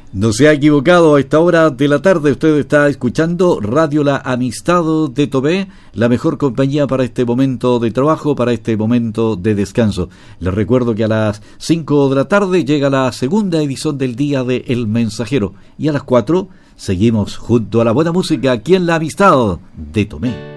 No se ha equivocado, a esta hora de la tarde usted está escuchando Radio La Amistad de Tomé, la mejor compañía para este momento de trabajo, para este momento de descanso. Les recuerdo que a las 5 de la tarde llega la segunda edición del Día de El Mensajero y a las 4 seguimos junto a la buena música aquí en La Amistad de Tomé.